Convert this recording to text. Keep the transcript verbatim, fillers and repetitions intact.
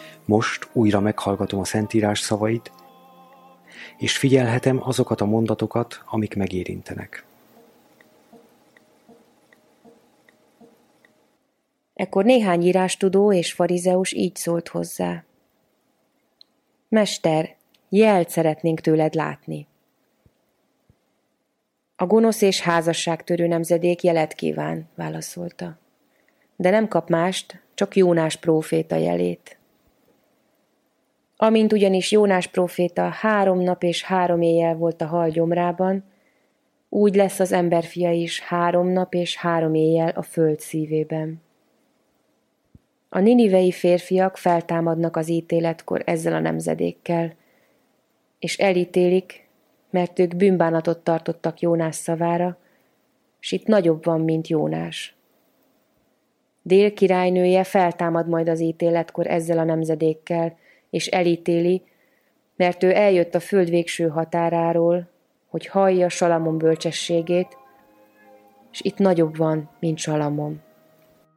Most újra meghallgatom a Szentírás szavait, és figyelhetem azokat a mondatokat, amik megérintenek. Ekkor néhány írástudó és farizeus így szólt hozzá. Mester, jelt szeretnénk tőled látni. A gonosz és házasságtörő nemzedék jelet kíván, válaszolta. De nem kap mást, csak Jónás próféta jelét. Amint ugyanis Jónás próféta három nap és három éjjel volt a hal gyomrában, úgy lesz az emberfia is három nap és három éjjel a föld szívében. A ninivei férfiak feltámadnak az ítéletkor ezzel a nemzedékkel, és elítélik, mert ők bűnbánatot tartottak Jónás szavára, s itt nagyobb van, mint Jónás. Dél királynője feltámad majd az ítéletkor ezzel a nemzedékkel, és elítéli, mert ő eljött a föld végső határáról, hogy hallja Salamon bölcsességét, és itt nagyobb van, mint Salamon.